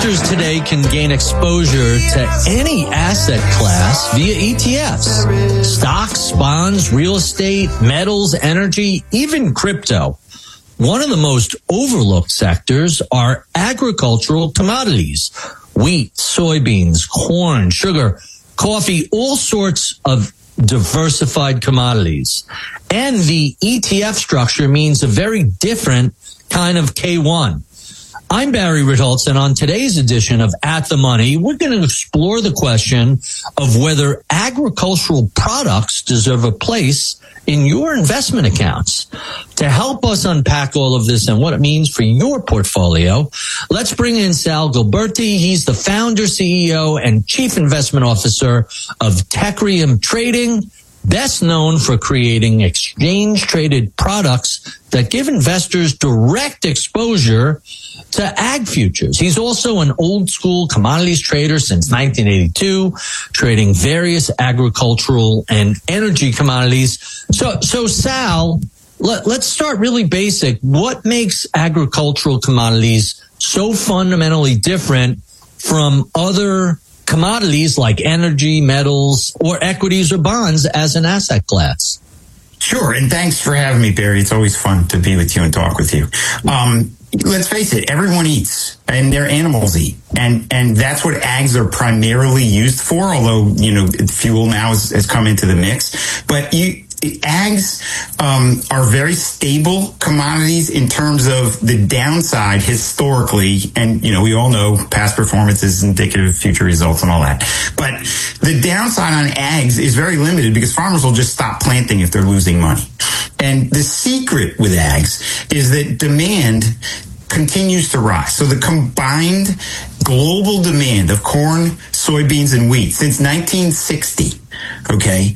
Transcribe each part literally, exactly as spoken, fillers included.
Investors today can gain exposure to any asset class via E T Fs. Stocks, bonds, real estate, metals, energy, even crypto. One of the most overlooked sectors are agricultural commodities. Wheat, soybeans, corn, sugar, coffee, all sorts of diversified commodities. And the E T F structure means a very different kind of K one. I'm Barry Ritholtz, and on today's edition of At the Money, we're going to explore the question of whether agricultural products deserve a place in your investment accounts. To help us unpack all of this and what it means for your portfolio, let's bring in Sal Gilberti. He's the founder, C E O, and Chief Investment Officer of Tecurium Trading, best known for creating exchange-traded products that give investors direct exposure to ag futures. He's also an old-school commodities trader since nineteen eighty-two, trading various agricultural and energy commodities. So, so Sal, let, let's start really basic. What makes agricultural commodities so fundamentally different from other commodities like energy, metals, or equities or bonds as an asset class? Sure, and thanks for having me, Barry. It's always fun to be with you and talk with you. Um, let's face it, everyone eats, and their animals eat, and and that's what ags are primarily used for, although, you know, fuel now has, has come into the mix. But you... Ags um, are very stable commodities in terms of the downside historically, and you know we all know past performance is indicative of future results and all that. But the downside on ags is very limited because farmers will just stop planting if they're losing money. And the secret with ags is that demand continues to rise. So the combined global demand of corn, soybeans, and wheat since nineteen sixty, okay,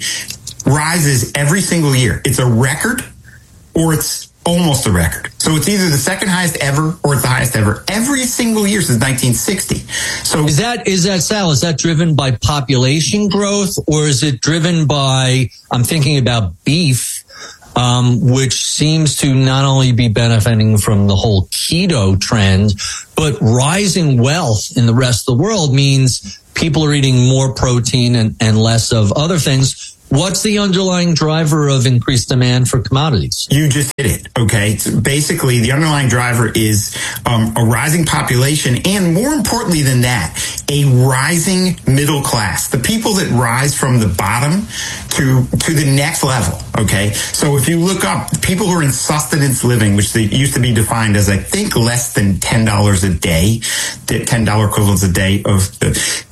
rises every single year. It's a record or it's almost a record. So it's either the second highest ever or it's the highest ever every single year since nineteen sixty. So is that, is that, Sal, is that driven by population growth, or is it driven by, I'm thinking about beef, um, which seems to not only be benefiting from the whole keto trend, but rising wealth in the rest of the world means people are eating more protein and, and less of other things. What's the underlying driver of increased demand for commodities? You just hit it, okay? So basically, the underlying driver is um, a rising population, and more importantly than that, a rising middle class. The people that rise from the bottom to to the next level, okay? So if you look up, people who are in sustenance living, which they used to be defined as, I think, less than ten dollars a day, ten dollars equivalents a day of the,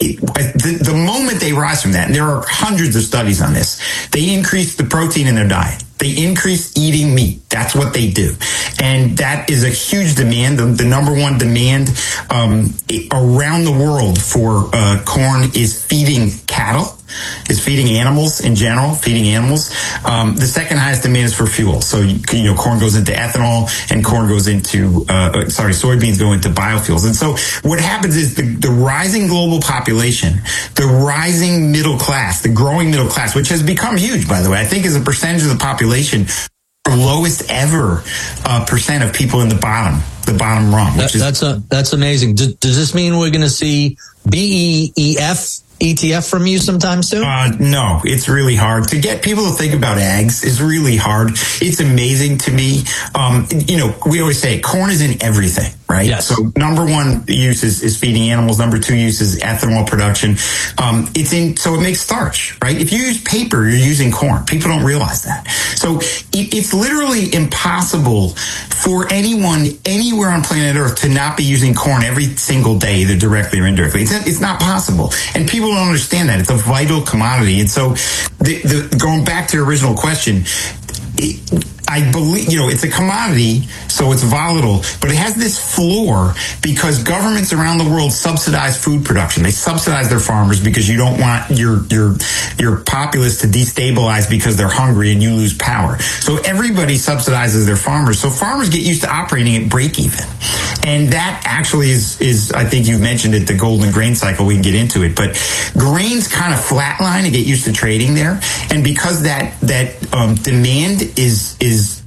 the, the moment they rise from that, and there are hundreds of studies on this, they increase the protein in their diet. They increase eating meat. That's what they do. And that is a huge demand. The, the number one demand um, around the world for uh, corn is feeding cattle, is feeding animals in general, feeding animals. Um, the second highest demand is for fuel. So, you, you know, corn goes into ethanol and corn goes into, uh, sorry, soybeans go into biofuels. And so what happens is the, the rising global population, the rising middle class, the growing middle class, which has become huge, by the way, I think is a percentage of the population, the lowest ever uh, percent of people in the bottom, the bottom rung. Which that, is, that's a, that's amazing. Does, does this mean we're going to see B E E F E T F from you sometime soon? Uh, no, it's really hard. To get people to think about ags is really hard. It's amazing to me. Um, you know, we always say corn is in everything, right? Yes. So number one use is, is feeding animals. Number two use is ethanol production. Um, it's in, so it makes starch, right? If you use paper, you're using corn. People don't realize that. So it, it's literally impossible for anyone anywhere on planet Earth to not be using corn every single day, either directly or indirectly. It's, it's not possible. And people don't understand that. It's a vital commodity. And so the, the, going back to your original question, it, I believe, you know, it's a commodity, so it's volatile, but it has this floor because governments around the world subsidize food production. They subsidize their farmers because you don't want your your your populace to destabilize because they're hungry and you lose power. So everybody subsidizes their farmers. So farmers get used to operating at break even. And that actually is, is I think you mentioned it, the golden grain cycle. We can get into it. But grains kind of flatline and get used to trading there. And because that that um, demand is is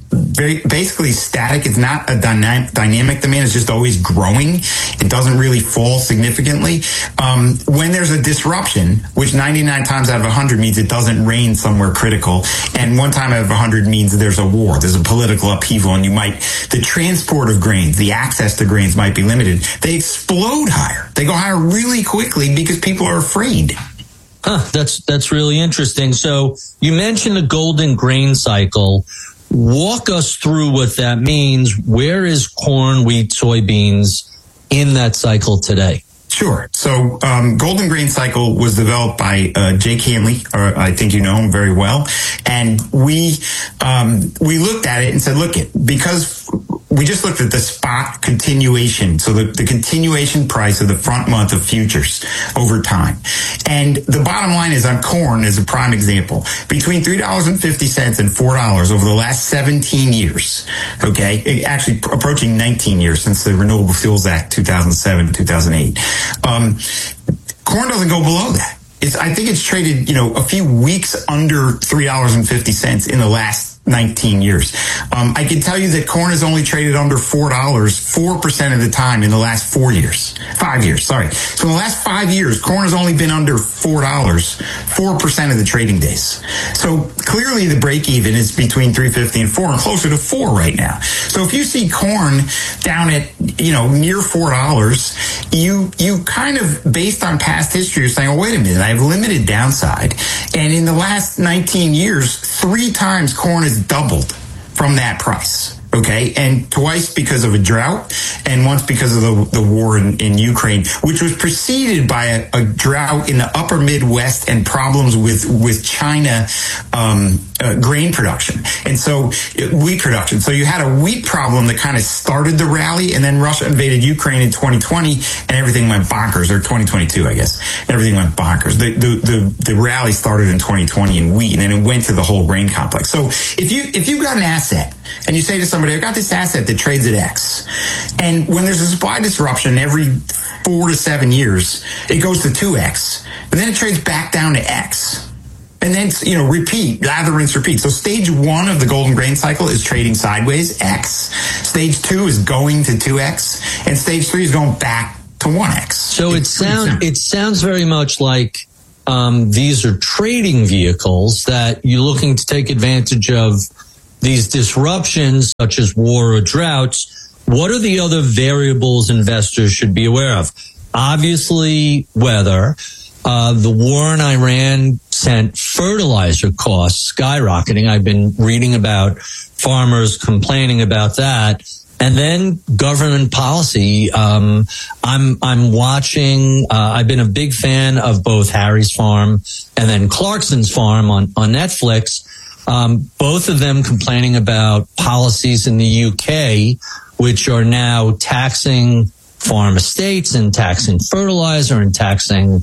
very basically static. It's not a dyna- dynamic demand. It's just always growing. It doesn't really fall significantly. Um, when there's a disruption, which ninety-nine times out of one hundred means it doesn't rain somewhere critical, and one time out of one hundred means there's a war, there's a political upheaval, and you might, the transport of grains, the access to grains might be limited. They explode higher. They go higher really quickly because people are afraid. Huh, that's that's really interesting. So you mentioned the golden grain cycle. Walk us through what that means. Where is corn, wheat, soybeans in that cycle today? Sure. So, um, golden grain cycle was developed by uh, Jake Hanley, or I think you know him very well, and we um, we looked at it and said, look, it because we just looked at the spot continuation, so the, the continuation price of the front month of futures over time, and the bottom line is on corn is a prime example, between three dollars and fifty cents and four dollars over the last seventeen years. Okay, actually approaching nineteen years since the Renewable Fuels Act two thousand seven to two thousand eight. Um, corn doesn't go below that. It's, I think it's traded, you know, a few weeks under three dollars and fifty cents in the last nineteen years. Um, I can tell you that corn has only traded under four dollars four percent of the time in the last four years. Five years, sorry. So in the last five years, corn has only been under four dollars four percent of the trading days. So clearly the break even is between three fifty and four and closer to four right now. So if you see corn down at, you know, near four dollars, you, you kind of, based on past history, you're saying, oh, wait a minute, I have limited downside. And in the last nineteen years, three times corn has doubled from that price. Okay, and twice because of a drought, and once because of the, the war in, in Ukraine, which was preceded by a, a drought in the upper Midwest and problems with with China um, uh, grain production, and so uh, wheat production. So you had a wheat problem that kind of started the rally, and then Russia invaded Ukraine in twenty twenty, and everything went bonkers, or twenty twenty-two, I guess. Everything went bonkers. The the the, the rally started in twenty twenty in wheat, and then it went to the whole grain complex. So if you if you've got an asset and you say to somebody, I've got this asset that trades at X, and when there's a supply disruption every four to seven years, it goes to two X, and then it trades back down to X. And then, you know, repeat, lather, rinse, repeat. So stage one of the golden grain cycle is trading sideways, X. Stage two is going to two X, and stage three is going back to one X. So it sounds it sounds very much like um, these are trading vehicles that you're looking to take advantage of these disruptions, such as war or droughts. What are the other variables investors should be aware of? Obviously, weather. Uh, the war in Iran sent fertilizer costs skyrocketing. I've been reading about farmers complaining about that. And then government policy. Um, I'm, I'm watching, uh, I've been a big fan of both Harry's Farm and then Clarkson's Farm on, on Netflix. Um, both of them complaining about policies in the U K, which are now taxing farm estates and taxing fertilizer and taxing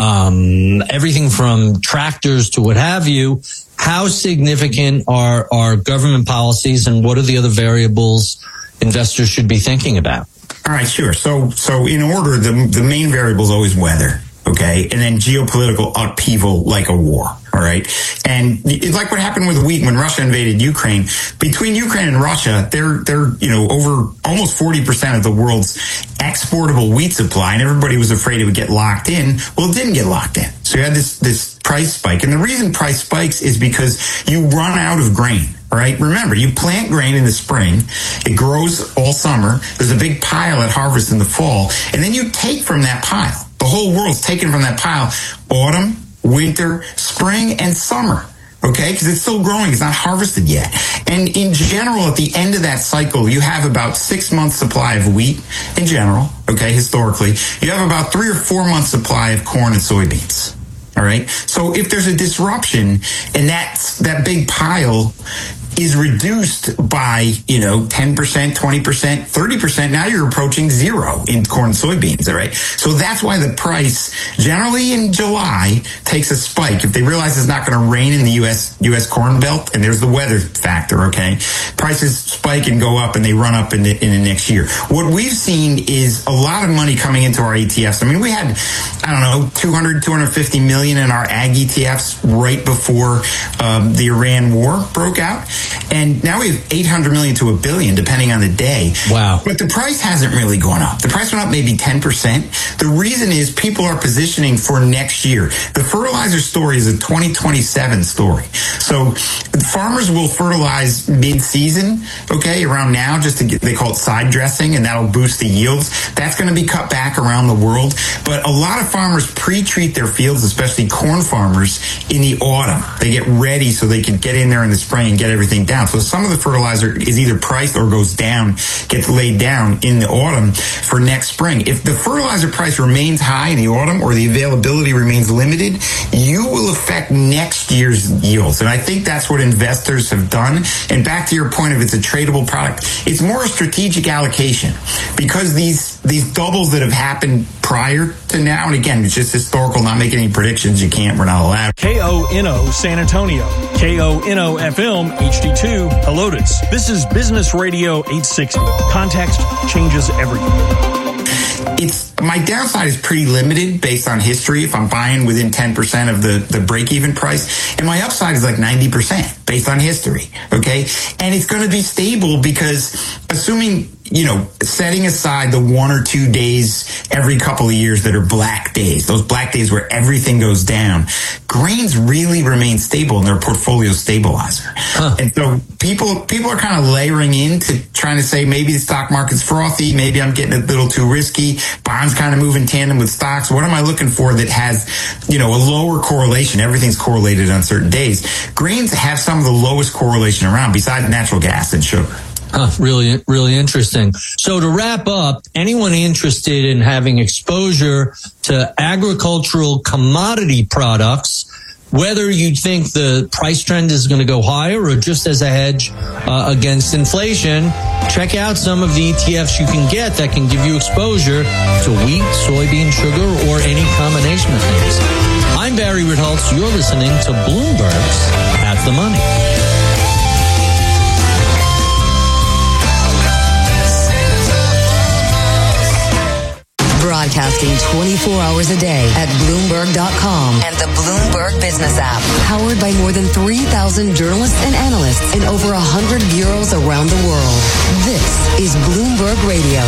um, everything from tractors to what have you. How significant are, are government policies, and what are the other variables investors should be thinking about? All right, sure. So, so in order, the the main variable is always weather. Okay, and then geopolitical upheaval like a war. All right, and it's like what happened with wheat when Russia invaded Ukraine. Between Ukraine and Russia, they're they're you know over almost forty percent of the world's exportable wheat supply, and everybody was afraid it would get locked in. Well, it didn't get locked in, so you had this this price spike, and the reason price spikes is because you run out of grain. All right, remember, you plant grain in the spring, it grows all summer. There's a big pile at harvest in the fall, and then you take from that pile. The whole world's taken from that pile autumn, winter, spring, and summer. Okay, because it's still growing. It's not harvested yet. And in general, at the end of that cycle, you have about six months supply of wheat in general. Okay, historically, you have about three or four months supply of corn and soybeans. All right. So if there's a disruption and that that big pile is reduced by, you know, ten percent, twenty percent, thirty percent, now you're approaching zero in corn and soybeans, all right? So that's why the price generally in July takes a spike. If they realize it's not going to rain in the U S U S Corn Belt, and there's the weather factor, okay? Prices spike and go up, and they run up in the, in the next year. What we've seen is a lot of money coming into our E T Fs. I mean, we had, I don't know, two hundred, two hundred fifty million in our ag E T Fs right before um, the Iran war broke out. And now we have eight hundred million to a billion, depending on the day. Wow. But the price hasn't really gone up. The price went up maybe ten percent. The reason is people are positioning for next year. The fertilizer story is a twenty twenty-seven story. So farmers will fertilize mid-season, okay, around now, just to get, they call it side dressing, and that'll boost the yields. That's going to be cut back around the world. But a lot of farmers pre-treat their fields, especially corn farmers, in the autumn. They get ready so they can get in there in the spring and get everything down. So some of the fertilizer is either priced or goes down, gets laid down in the autumn for next spring. If the fertilizer price remains high in the autumn or the availability remains limited, you will affect next year's yields. And I think that's what investors have done. And back to your point of it's a tradable product, it's more a strategic allocation because these these doubles that have happened prior to now, and again, it's just historical, not making any predictions. You can't, we're not allowed. K O N O San Antonio, K O N O F M H D two Helotes. This is Business Radio eight sixty. Context changes everything. It's my downside is pretty limited based on history if I'm buying within ten percent of the, the break-even price. And my upside is like ninety percent based on history, okay? And it's going to be stable because assuming, you know, setting aside the one or two days every couple of years that are black days, those black days where everything goes down, grains really remain stable in their portfolio stabilizer. Huh. And so people people are kind of layering into trying to say maybe the stock market's frothy, maybe I'm getting a little too risky, bonds kind of move in tandem with stocks. What am I looking for that has, you know, a lower correlation? Everything's correlated on certain days. Grains have some of the lowest correlation around besides natural gas and sugar. Huh, really, really interesting. So to wrap up, anyone interested in having exposure to agricultural commodity products, whether you think the price trend is going to go higher or just as a hedge uh, against inflation, check out some of the E T Fs you can get that can give you exposure to wheat, soybean, sugar, or any combination of things. I'm Barry Ritholtz. You're listening to Bloomberg's At the Money. Broadcasting twenty-four hours a day at Bloomberg dot com and the Bloomberg Business app. Powered by more than three thousand journalists and analysts in over one hundred bureaus around the world. This is Bloomberg Radio.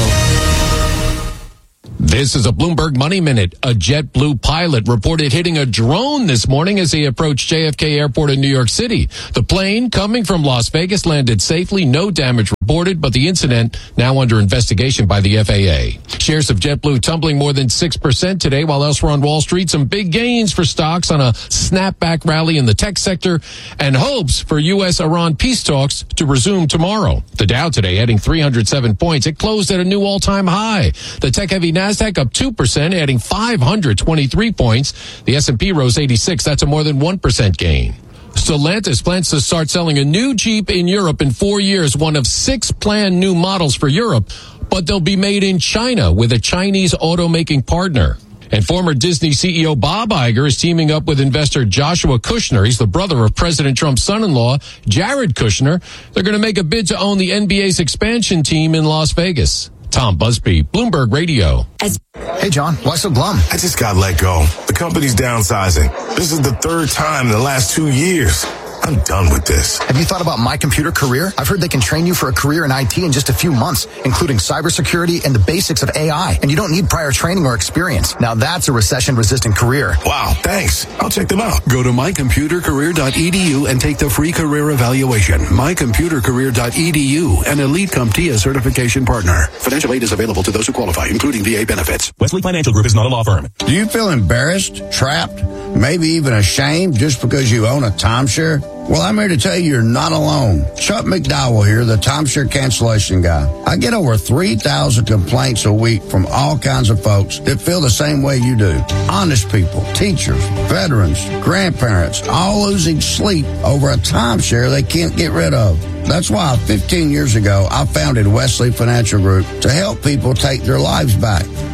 This is a Bloomberg Money Minute. A JetBlue pilot reported hitting a drone this morning as he approached J F K Airport in New York City. The plane, coming from Las Vegas, landed safely. No damage reported, but the incident now under investigation by the F A A. Shares of JetBlue tumbling more than six percent today, while elsewhere on Wall Street, some big gains for stocks on a snapback rally in the tech sector and hopes for U S Iran peace talks to resume tomorrow. The Dow today adding three hundred seven points. It closed at a new all-time high. The tech-heavy Nasdaq up two percent, adding five hundred twenty-three points. The S and P rose eighty-six. That's a more than one percent gain. Stellantis plans to start selling a new Jeep in Europe in four years, one of six planned new models for Europe, but they'll be made in China with a Chinese automaking partner. And former Disney C E O Bob Iger is teaming up with investor Joshua Kushner. He's the brother of President Trump's son-in-law, Jared Kushner. They're going to make a bid to own the N B A's expansion team in Las Vegas. Tom Busby, Bloomberg Radio. Hey, John, why so glum? I just got let go. The company's downsizing. This is the third time in the last two years. I'm done with this. Have you thought about My Computer Career? I've heard they can train you for a career in I T in just a few months, including cybersecurity and the basics of A I. And you don't need prior training or experience. Now that's a recession-resistant career. Wow, thanks. I'll check them out. Go to my computer career dot e d u and take the free career evaluation. my computer career dot e d u, an Elite CompTIA certification partner. Financial aid is available to those who qualify, including V A benefits. Wesley Financial Group is not a law firm. Do you feel embarrassed, trapped, maybe even ashamed just because you own a timeshare? Well, I'm here to tell you you're not alone. Chuck McDowell here, the timeshare cancellation guy. I get over three thousand complaints a week from all kinds of folks that feel the same way you do. Honest people, teachers, veterans, grandparents, all losing sleep over a timeshare they can't get rid of. That's why fifteen years ago, I founded Wesley Financial Group to help people take their lives back.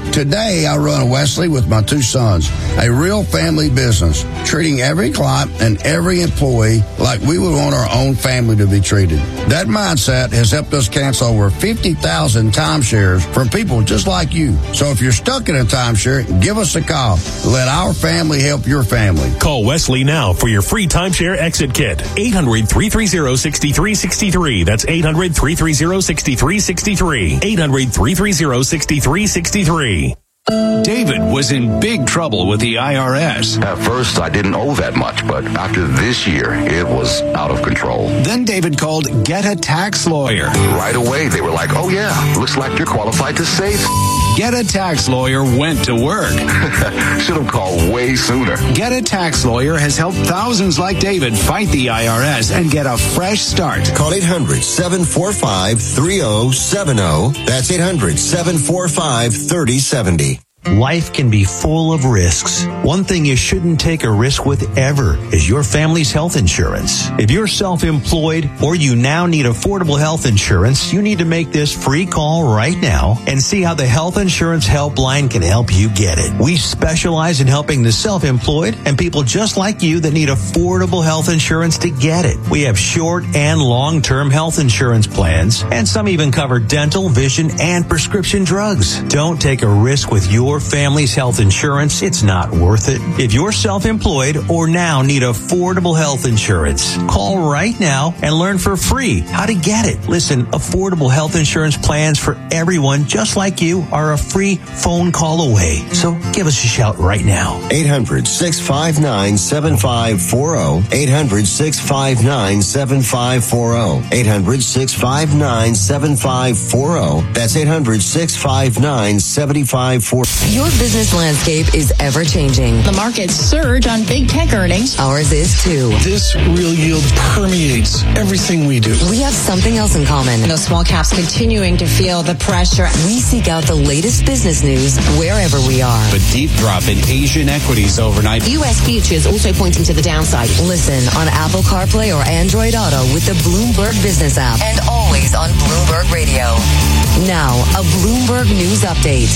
Today, I run a Wesley with my two sons, a real family business, treating every client and every employee like we would want our own family to be treated. That mindset has helped us cancel over fifty thousand timeshares from people just like you. So if you're stuck in a timeshare, give us a call. Let our family help your family. Call Wesley now for your free timeshare exit kit. eight hundred, three three zero, six three six three. That's eight hundred, three three zero, six three six three. eight hundred, three three zero, six three six three. David was in big trouble with the I R S. At first, I didn't owe that much, but after this year, it was out of control. Then David called Get a Tax Lawyer. Right away, they were like, oh yeah, looks like you're qualified to save. Get a Tax Lawyer went to work. Should have called way sooner. Get a Tax Lawyer has helped thousands like David fight the I R S and get a fresh start. Call eight hundred, seven four five, three oh seven oh. That's eight hundred, seven four five, three oh seven oh. Life can be full of risks. One thing you shouldn't take a risk with ever is your family's health insurance. If you're self-employed or you now need affordable health insurance, you need to make this free call right now and see how the Health Insurance Helpline can help you get it. We specialize in helping the self-employed and people just like you that need affordable health insurance to get it. We have short and long-term health insurance plans, and some even cover dental, vision, and prescription drugs. Don't take a risk with your family's health insurance. It's not worth it. If you're self-employed or now need affordable health insurance, call right now and learn for free how to get it. Listen, affordable health insurance plans for everyone just like you are a free phone call away. So give us a shout right now. eight hundred, six five nine, seven five four oh. eight hundred, six five nine, seven five four oh. eight hundred, six five nine, seven five four oh. That's eight hundred, six five nine, seven five four oh. Your business landscape is ever-changing. The markets surge on big tech earnings. Ours is too. This real yield permeates everything we do. We have something else in common. Those small caps continuing to feel the pressure. We seek out the latest business news wherever we are. A deep drop in Asian equities overnight. U S futures also pointing to the downside. Listen on Apple CarPlay or Android Auto with the Bloomberg Business app. And always on Bloomberg Radio. Now, a Bloomberg News Update.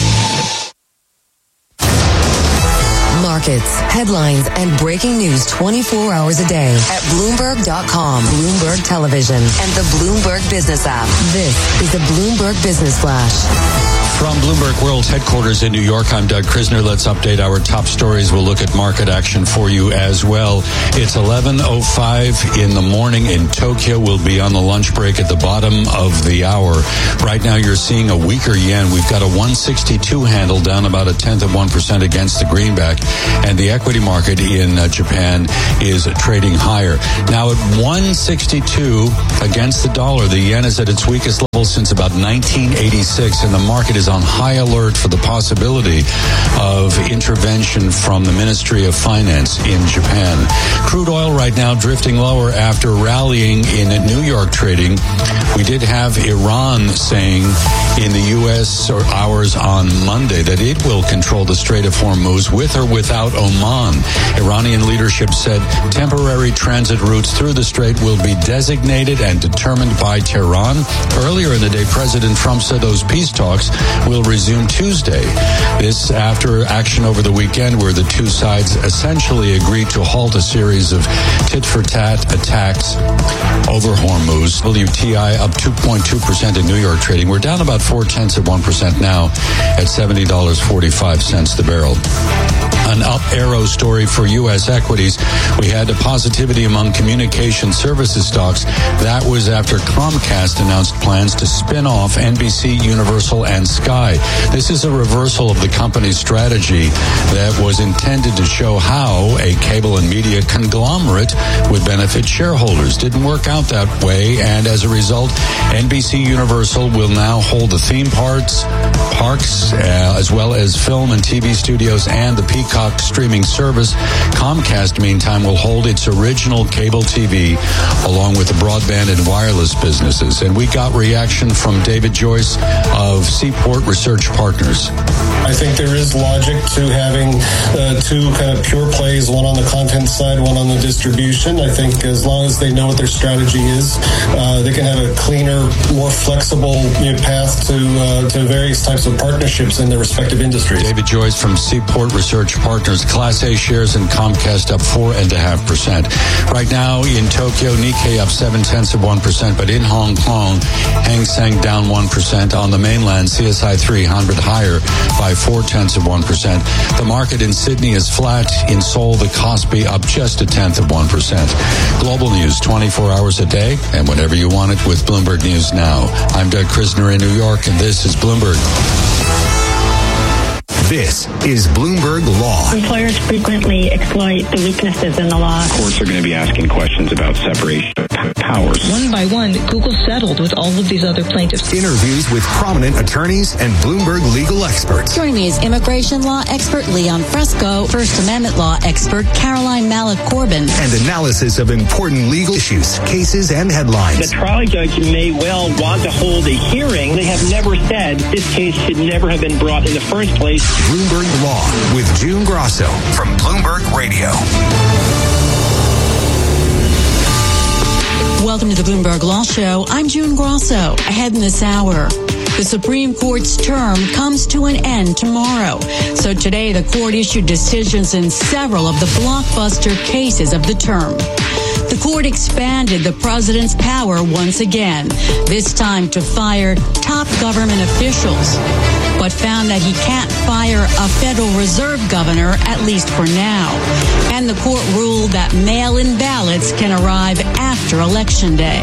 Markets, headlines, and breaking news twenty-four hours a day at Bloomberg dot com, Bloomberg Television, and the Bloomberg Business app. This is the Bloomberg Business Flash. From Bloomberg World Headquarters in New York, I'm Doug Krisner. Let's update our top stories. We'll look at market action for you as well. It's eleven oh five in the morning in Tokyo. We'll be on the lunch break at the bottom of the hour. Right now, you're seeing a weaker yen. We've got a one sixty-two handle, down about a tenth of one percent against the greenback. And the equity market in uh, Japan is trading higher. Now at one sixty-two against the dollar, the yen is at its weakest level since about nineteen eighty-six, and the market is on high alert for the possibility of intervention from the Ministry of Finance in Japan. Crude oil right now drifting lower after rallying in New York trading. We did have Iran saying in the U S or hours on Monday that it will control the Strait of Hormuz with or without Oman. Iranian leadership said temporary transit routes through the strait will be designated and determined by Tehran. Earlier in the day, President Trump said those peace talks will resume Tuesday. This after action over the weekend where the two sides essentially agreed to halt a series of tit-for-tat attacks over Hormuz. W T I up two point two percent in New York trading. We're down about four-tenths of one percent now at seventy dollars and forty-five cents the barrel. An up arrow story for U S equities. We had a positivity among communication services stocks. That was after Comcast announced plans to spin off N B C, Universal, and Sky. This is a reversal of the company's strategy that was intended to show how a cable and media conglomerate would benefit shareholders. Didn't work out that way, and as a result, N B C Universal will now hold the theme parks, parks, uh, as well as film and T V studios and the Peacock streaming service. Comcast, meantime, will hold its original cable T V along with the broadband and wireless businesses. And we got reaction from David Joyce of Seaport Research Partners. I think there is logic to having uh, two kind of pure plays, one on the content side, one on the distribution. I think as long as they know what their strategy is, uh, they can have a cleaner, more flexible you know, path to uh, to various types of partnerships in their respective industries. David Joyce from Seaport Research Partners. Class A shares in Comcast up four and a half percent. Right now in Tokyo, Nikkei up seven tenths of one percent, but in Hong Kong, Hang Seng down one percent. On the mainland, C S I three hundred higher by four tenths of one percent. The market in Sydney is flat. In Seoul, the Kospi up just a tenth of one percent. Global news twenty-four hours a day and whenever you want it with Bloomberg News Now. I'm Doug Krisner in New York, and this is Bloomberg. This is Bloomberg Law. Employers frequently exploit the weaknesses in the law. Courts are going to be asking questions about separation of powers. One by one, Google settled with all of these other plaintiffs. Interviews with prominent attorneys and Bloomberg legal experts. Joining me is immigration law expert Leon Fresco, First Amendment law expert Caroline Malik-Corbin, and analysis of important legal issues, cases, and headlines. The trial judge may well want to hold a hearing. They have never said this case should never have been brought in the first place. Bloomberg Law with June Grosso from Bloomberg Radio. Welcome to the Bloomberg Law Show. I'm June Grosso. Ahead in this hour, the Supreme Court's term comes to an end tomorrow. So today, the court issued decisions in several of the blockbuster cases of the term. The court expanded the president's power once again, this time to fire top government officials, but found that he can't fire a Federal Reserve governor, at least for now. And the court ruled that mail-in ballots can arrive after Election Day.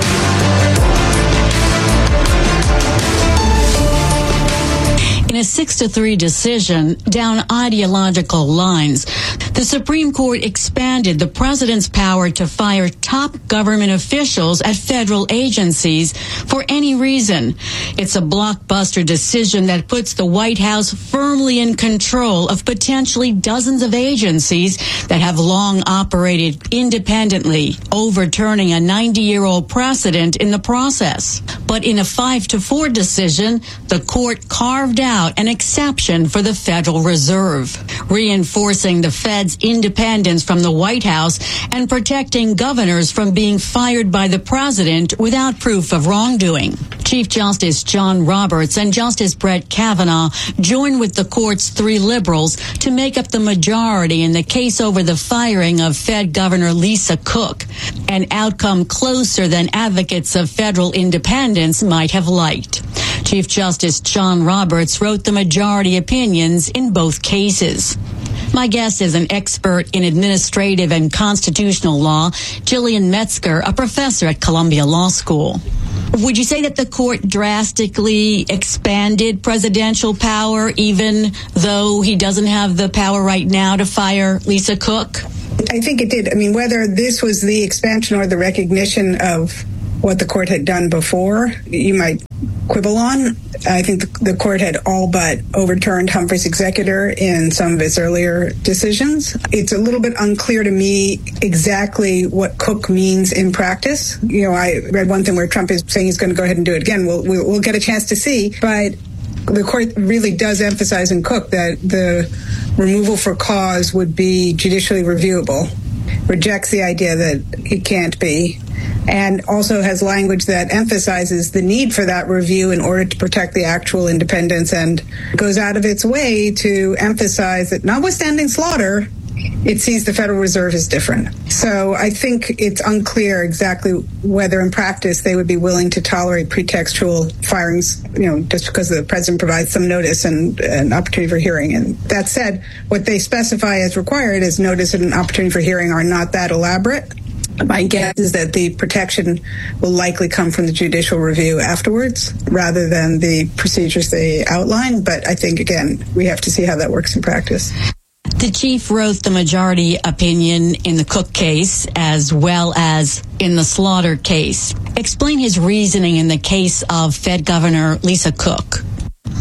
In a six to three decision down ideological lines, the Supreme Court expanded the president's power to fire top government officials at federal agencies for any reason. It's a blockbuster decision that puts the White House firmly in control of potentially dozens of agencies that have long operated independently, overturning a ninety-year-old precedent in the process. But in a five to four decision, the court carved out an exception for the Federal Reserve, reinforcing the Fed's independence from the White House and protecting governors from being fired by the president without proof of wrongdoing. Chief Justice John Roberts and Justice Brett Kavanaugh joined with the court's three liberals to make up the majority in the case over the firing of Fed Governor Lisa Cook, an outcome closer than advocates of federal independence might have liked. Chief Justice John Roberts wrote the majority opinions in both cases. My guest is an expert in administrative and constitutional law, Jillian Metzger, a professor at Columbia Law School. Would you say that the court drastically expanded presidential power, even though he doesn't have the power right now to fire Lisa Cook? I think it did. I mean, whether this was the expansion or the recognition of what the court had done before, you might quibble on. I think the, the court had all but overturned Humphrey's executor in some of its earlier decisions. It's a little bit unclear to me exactly what Cook means in practice. You know, I read one thing where Trump is saying he's going to go ahead and do it again. We'll, we'll, we'll get a chance to see. But the court really does emphasize in Cook that the removal for cause would be judicially reviewable, rejects the idea that it can't be, and also has language that emphasizes the need for that review in order to protect the actual independence, and goes out of its way to emphasize that notwithstanding slaughter, it sees the Federal Reserve as different. So I think it's unclear exactly whether in practice they would be willing to tolerate pretextual firings, you know, just because the president provides some notice and an opportunity for hearing. And that said, what they specify as required as notice and an opportunity for hearing are not that elaborate. My guess is that the protection will likely come from the judicial review afterwards rather than the procedures they outline. But I think, again, we have to see how that works in practice. The chief wrote the majority opinion in the Cook case as well as in the Slaughter case. Explain his reasoning in the case of Fed Governor Lisa Cook.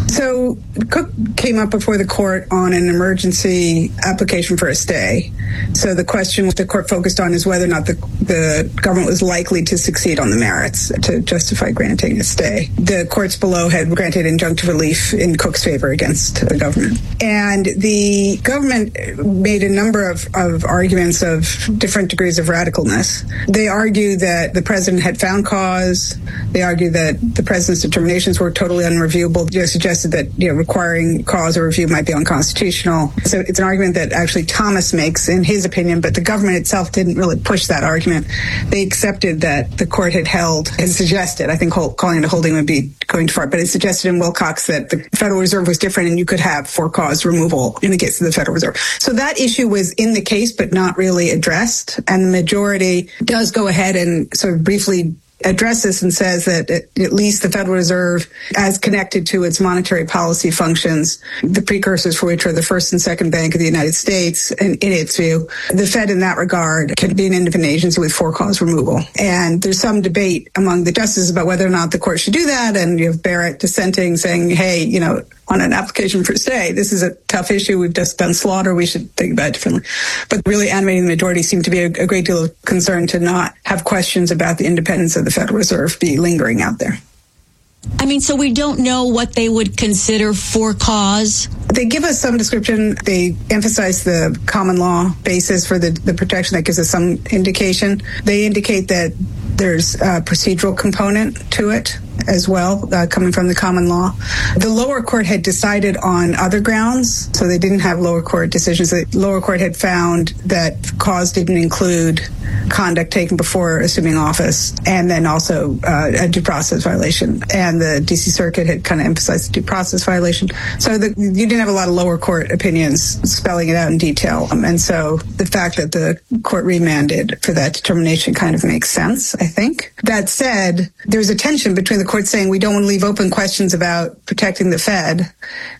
So Cook came up before the court on an emergency application for a stay. So the question the court focused on is whether or not the, the government was likely to succeed on the merits to justify granting a stay. The courts below had granted injunctive relief in Cook's favor against the government. And the government made a number of, of arguments of different degrees of radicalness. They argue that the president had found cause. They argue that the president's determinations were totally unreviewable. They suggested that, you know, requiring cause or review might be unconstitutional. So it's an argument that actually Thomas makes in his opinion, but the government itself didn't really push that argument. They accepted that the court had held, had suggested, I think calling it a holding would be going too far, but it suggested in Wilcox that the Federal Reserve was different and you could have for cause removal in the case of the Federal Reserve. So that issue was in the case, but not really addressed. And the majority does go ahead and sort of briefly address this and says that at least the Federal Reserve, as connected to its monetary policy functions, the precursors for which are the first and second bank of the United States, and in its view, the Fed in that regard can be an independent agency with for-cause removal. And there's some debate among the justices about whether or not the court should do that. And you have Barrett dissenting, saying, hey, you know, on an application for stay, this is a tough issue. We've just done slaughter. We should think about it differently. But really animating the majority seemed to be a, a great deal of concern to not have questions about the independence of the Federal Reserve be lingering out there. I mean, so we don't know what they would consider for cause? They give us some description. They emphasize the common law basis for the, the protection. That gives us some indication. They indicate that there's a procedural component to it as well, uh, coming from the common law. The lower court had decided on other grounds, so they didn't have lower court decisions. The lower court had found that cause didn't include conduct taken before assuming office, and then also uh, a due process violation. And the D C Circuit had kind of emphasized the due process violation. So the, you didn't have a lot of lower court opinions spelling it out in detail. Um, and so the fact that the court remanded for that determination kind of makes sense, I think. That said, there's a tension between the court saying we don't want to leave open questions about protecting the Fed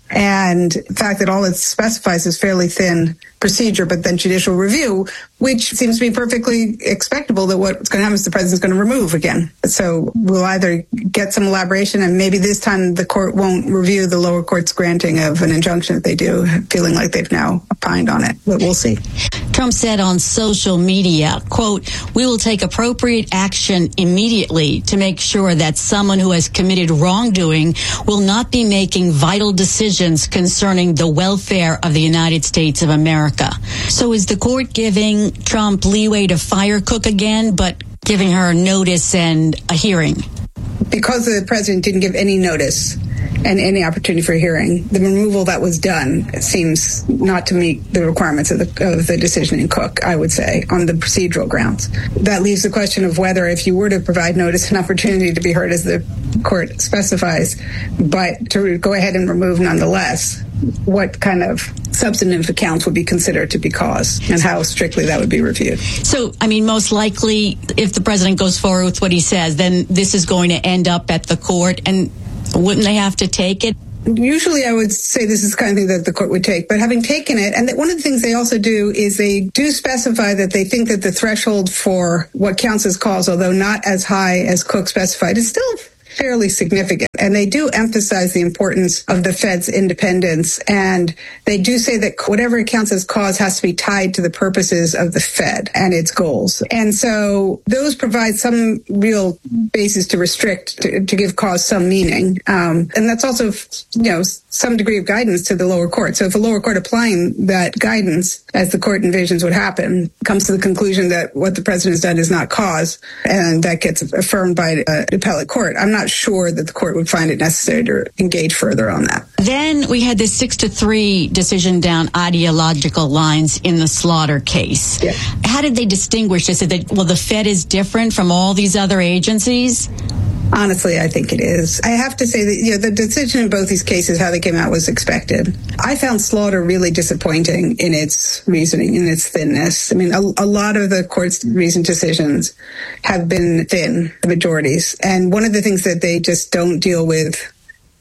and the fact that all it specifies is fairly thin procedure, but then judicial review, which seems to be perfectly expectable that what's going to happen is the president's going to remove again. So we'll either get some elaboration, and maybe this time the court won't review the lower court's granting of an injunction if they do, feeling like they've now opined on it. But we'll see. Trump said on social media, quote, "We will take appropriate action immediately to make sure that someone who has committed wrongdoing will not be making vital decisions concerning the welfare of the United States of America." So is the court giving Trump leeway to fire Cook again, but giving her notice and a hearing? Because the president didn't give any notice and any opportunity for a hearing, the removal that was done seems not to meet the requirements of the, of the decision in Cook, I would say, on the procedural grounds. That leaves the question of whether, if you were to provide notice and opportunity to be heard as the court specifies, but to go ahead and remove nonetheless, what kind of substantive accounts would be considered to be cause and how strictly that would be reviewed. So, I mean, most likely, if the president goes forward with what he says, then this is going to end up at the court, and wouldn't they have to take it? Usually I would say this is the kind of thing that the court would take, but having taken it, and that one of the things they also do is they do specify that they think that the threshold for what counts as cause, although not as high as Cook specified, is still fairly significant. And they do emphasize the importance of the Fed's independence. And they do say that whatever counts as cause has to be tied to the purposes of the Fed and its goals. And so those provide some real basis to restrict, to, to give cause some meaning. Um, and that's also, you know, some degree of guidance to the lower court. So if a lower court applying that guidance, as the court envisions would happen, comes to the conclusion that what the president has done is not cause, and that gets affirmed by an appellate court, I'm not sure that the court would find it necessary to engage further on that. Then we had this six to three decision down ideological lines in the Slaughter case. Yeah. How did they distinguish this? That, well, the Fed is different from all these other agencies? Honestly, I think it is. I have to say that, you know, the decision in both these cases, how they came out, was expected. I found Slaughter really disappointing in its reasoning, in its thinness. I mean, a, a lot of the court's recent decisions have been thin, the majorities. And one of the things that they just don't deal with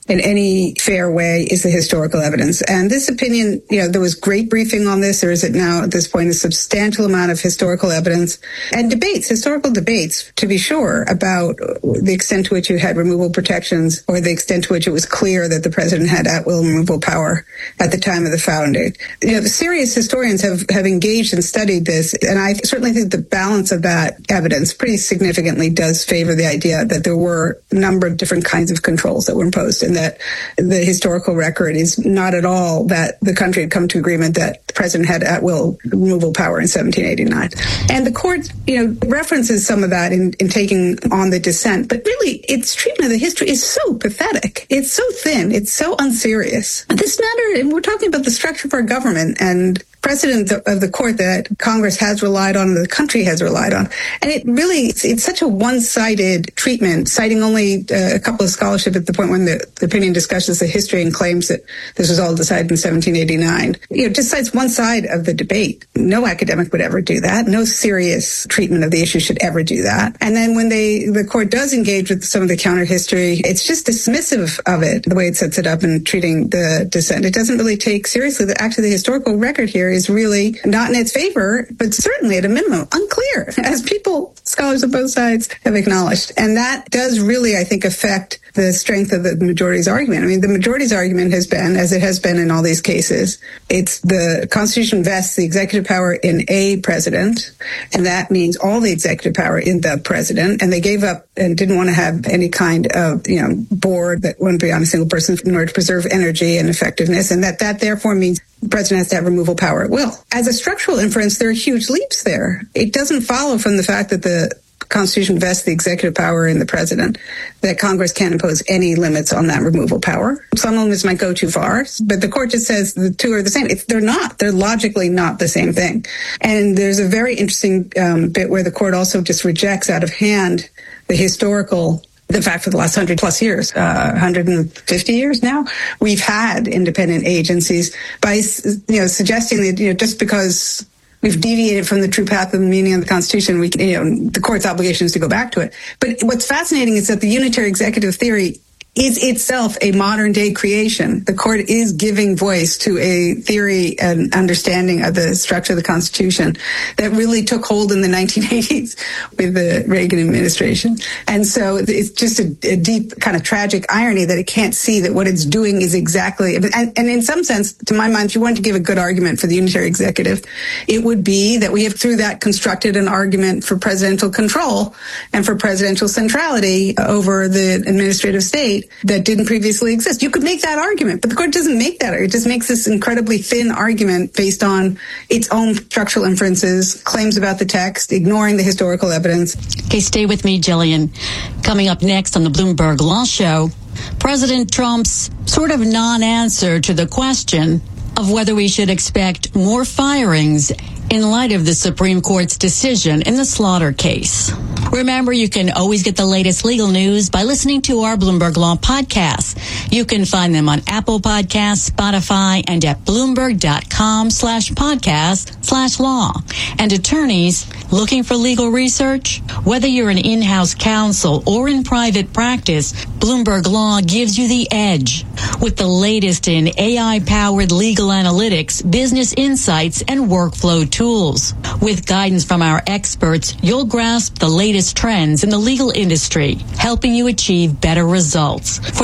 in any fair way is the historical evidence. And this opinion, you know, there was great briefing on this. There is at now at this point a substantial amount of historical evidence and debates, historical debates, to be sure, about the extent to which you had removal protections or the extent to which it was clear that the president had at-will removal power at the time of the founding. You know, the serious historians have, have engaged and studied this, and I certainly think the balance of that evidence pretty significantly does favor the idea that there were a number of different kinds of controls that were imposed, and that the historical record is not at all that the country had come to agreement that the president had at-will removal power in seventeen eighty-nine. And the court, you know, references some of that in, in taking on the dissent, but really its treatment of the history is so pathetic. It's so thin. It's so unserious. This matter, and we're talking about the structure of our government and precedent of the court that Congress has relied on, the country has relied on. And it really, it's, it's such a one-sided treatment, citing only uh, a couple of scholarship at the point when the, the opinion discusses the history and claims that this was all decided in seventeen eighty-nine. You know, just cites one side of the debate. No academic would ever do that. No serious treatment of the issue should ever do that. And then when they, the court does engage with some of the counter history, it's just dismissive of it, the way it sets it up in treating the dissent. It doesn't really take seriously that actually the historical record here is really not in its favor, but certainly at a minimum unclear, as people, scholars of both sides have acknowledged. And that does really, I think, affect the strength of the majority's argument. I mean, the majority's argument has been, as it has been in all these cases, it's the Constitution vests the executive power in a president, and that means all the executive power in the president. And they gave up and didn't want to have any kind of, you know, board that wouldn't be on a single person in order to preserve energy and effectiveness, and that that therefore means the president has to have removal power at will. As a structural inference, there are huge leaps there. It doesn't follow from the fact that the Constitution vests the executive power in the president that Congress can't impose any limits on that removal power. Some limits might go too far, but the court just says the two are the same. It's, they're not. They're logically not the same thing. And there's a very interesting um, bit where the court also just rejects out of hand the historical the fact for the last one hundred plus years, uh, one hundred fifty years now, we've had independent agencies by, you know, suggesting that, you know, just because we've deviated from the true path of the meaning of the Constitution, we, you know, the court's obligation is to go back to it. But what's fascinating is that the unitary executive theory is itself a modern day creation. The court is giving voice to a theory and understanding of the structure of the Constitution that really took hold in the nineteen eighties with the Reagan administration. And so it's just a, a deep kind of tragic irony that it can't see that what it's doing is exactly, and, and in some sense, to my mind, if you wanted to give a good argument for the unitary executive, it would be that we have through that constructed an argument for presidential control and for presidential centrality over the administrative state that didn't previously exist. You could make that argument, but the court doesn't make that. It just makes this incredibly thin argument based on its own structural inferences, claims about the text, ignoring the historical evidence. Okay, stay with me, Jillian. Coming up next on the Bloomberg Law Show, President Trump's sort of non-answer to the question of whether we should expect more firings in light of the Supreme Court's decision in the Slaughter case. Remember, you can always get the latest legal news by listening to our Bloomberg Law podcasts. You can find them on Apple Podcasts, Spotify, and at Bloomberg.com slash podcast slash law. And attorneys looking for legal research? Whether you're an in-house counsel or in private practice, Bloomberg Law gives you the edge with the latest in A I-powered legal analytics, business insights, and workflow tools. With guidance from our experts, you'll grasp the latest trends in the legal industry, helping you achieve better results. For